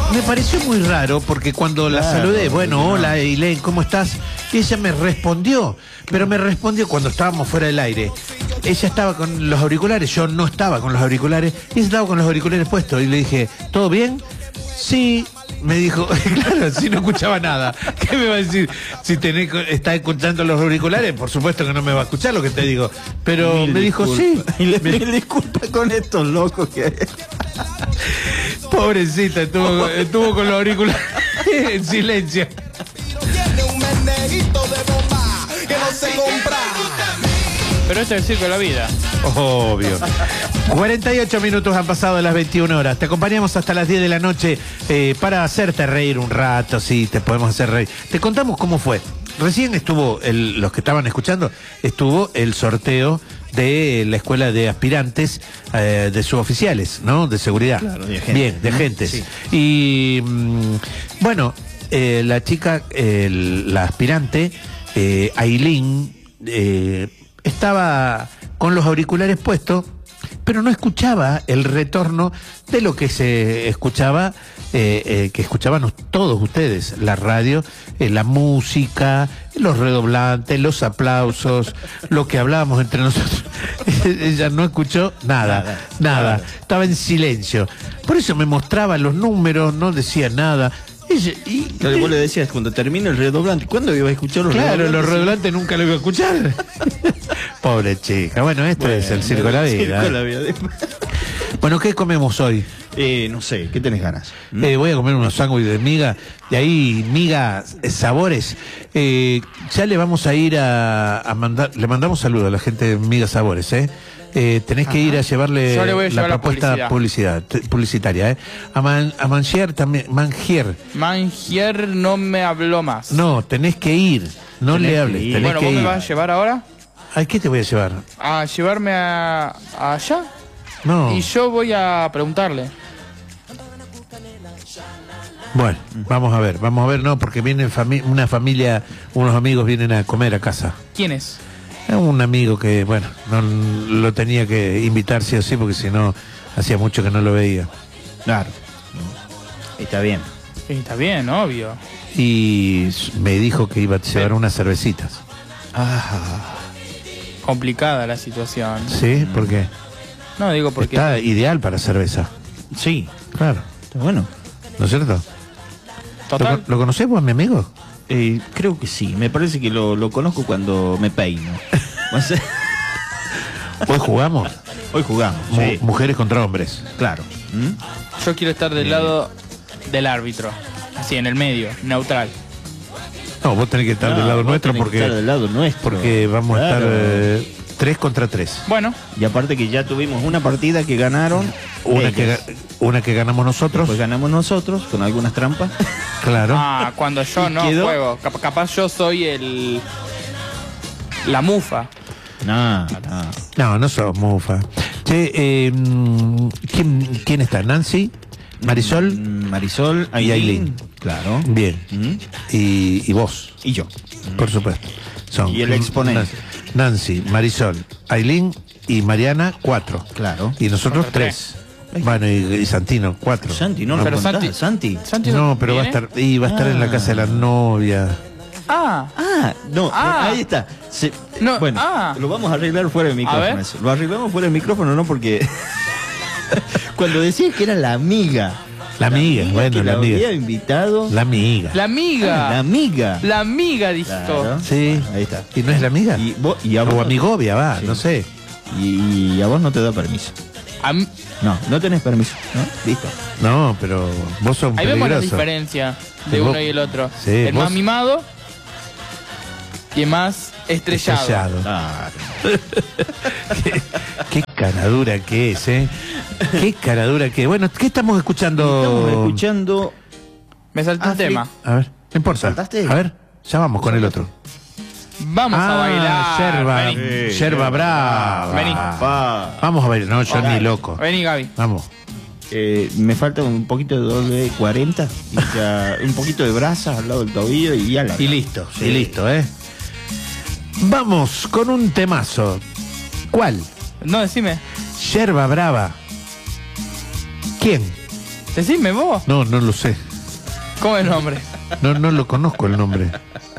Me pareció muy raro porque cuando la saludé, bueno, hola Eileen, ¿cómo estás? Y ella me respondió, pero me respondió cuando estábamos fuera del aire. Ella estaba con los auriculares, yo no estaba con los auriculares, y ella estaba con los auriculares puestos. Y le dije, ¿todo bien? Sí. Me dijo, claro, si no escuchaba nada. ¿Qué me va a decir? Si está escuchando los auriculares, por supuesto que no me va a escuchar lo que te digo. Pero me dijo, sí. Y le disculpa con estos locos que hay. Pobrecita, estuvo con los auriculares en silencio. Pero esto es el circo de la vida. Obvio. 48 minutos han pasado de las 21 horas. Te acompañamos hasta las 10 de la noche para hacerte reír un rato, sí, te podemos hacer reír. Te contamos cómo fue. Recién estuvo, los que estaban escuchando, estuvo el sorteo de la escuela de aspirantes de suboficiales, ¿no? De seguridad. Claro, de agentes. Bien, de agentes. Sí. Y bueno, la chica, la aspirante, Aileen, estaba con los auriculares puestos, pero no escuchaba el retorno de lo que se escuchaba, que escuchaban todos ustedes, la radio, la música, los redoblantes, los aplausos, lo que hablábamos entre nosotros. Ella no escuchó nada. Estaba en silencio. Por eso me mostraba los números, no decía nada. Vos le decías, cuando termine el redoblante, ¿cuándo iba a escuchar los redoblantes? Claro, los redoblantes nunca lo iba a escuchar. Pobre chica. Bueno, esto es el circo de la vida. Bueno, ¿qué comemos hoy? No sé, ¿qué tenés ganas? Voy a comer unos sándwiches de miga. De ahí, miga, sabores. Ya le vamos a ir a mandar, le mandamos saludos a la gente de Miga Sabores, tenés que ir a llevarle la propuesta publicitaria, a Mangier también. Mangier no me habló más. No, tenés que ir, no le hables. Bueno, ¿vos me vas a llevar ahora? ¿A qué te voy a llevar? A llevarme allá. No. Y yo voy a preguntarle. Bueno, vamos a ver, no, porque viene una familia, unos amigos vienen a comer a casa. ¿Quién es? Un amigo que, bueno, no lo tenía que invitar sí o sí, porque si no, hacía mucho que no lo veía. Claro. Está bien. Está bien, obvio. Y me dijo que iba a llevar unas cervecitas. Complicada la situación. ¿Sí? ¿Por qué? No, digo porque... Está ideal para cerveza. Sí. Claro. Está bueno. ¿No es cierto? Total. ¿Lo conocés vos, mi amigo? Creo que sí. Me parece que lo conozco cuando me peino. Hoy jugamos. Hoy jugamos. Sí. Mujeres contra hombres. Claro. Yo quiero estar del lado del árbitro. Así, en el medio, neutral. No, vos tenés que estar del lado nuestro porque... Estar del lado nuestro. Porque vamos a estar 3 contra 3. Bueno. Y aparte que ya tuvimos una partida que ganaron. Una que ganamos nosotros. Pues ganamos nosotros con algunas trampas. Claro. Cuando yo no juego. Capaz yo soy la mufa. No sos mufa. Che, ¿quién está? ¿Nancy? ¿Marisol? Marisol y Aileen. Claro. Bien. Y vos. Y yo. Por supuesto. Y el exponente. Nancy, Marisol, Aileen y Mariana, 4. Claro. Y nosotros 3. Bueno, y Santino, 4. Santi, no, pero Santi. No, pero va a estar en la casa de la novia. Ahí está. Lo vamos a arreglar fuera del micrófono. Lo arreglamos fuera del micrófono, no porque cuando decías que era la amiga. La amiga, bueno, la amiga. Había invitado. La amiga. La amiga. La amiga. La amiga, dijo. Claro. Sí. Ahí está. ¿Y no es la amiga? Y a vos, o amigovia, va, sí. No sé. Y a vos no te da permiso. No tenés permiso, ¿no? Listo. No, pero vos sos ahí peligroso. vemos la diferencia de uno y el otro. Sí, el más mimado y el más estrellado. Qué caradura que es, Qué caradura que es. Bueno, ¿qué estamos escuchando? Estamos escuchando... Me saltó un tema. A ver, no importa. ¿Saltaste? A ver, ya vamos con el otro. Vamos a bailar. Yerba brava. Vení. Vamos a bailar. No, yo ni loco. Vení, Gaby. Vamos. Me falta un poquito de doble 40 y ya un poquito de brasa al lado del tobillo y ya Y listo, Vamos con un temazo. ¿Cuál? No, decime. Yerba brava. ¿Quién? Decime vos. No, no lo sé. ¿Cómo es el nombre? No lo conozco el nombre.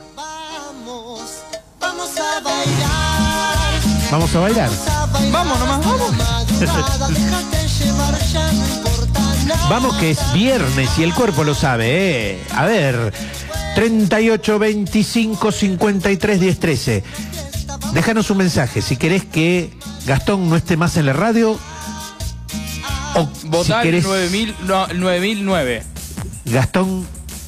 Vamos a bailar. Vamos nomás, vamos. Vamos que es viernes y el cuerpo lo sabe, ¿eh? A ver, 38 25 53 10 13. Déjanos un mensaje si querés que Gastón no esté más en la radio. O votar si querés... 9009. Gastón,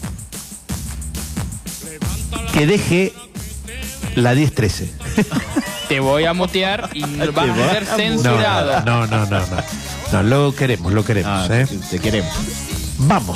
que deje la 10-13. Te voy a mutear y vas a ser censurado. No, lo queremos, Te queremos. Vamos.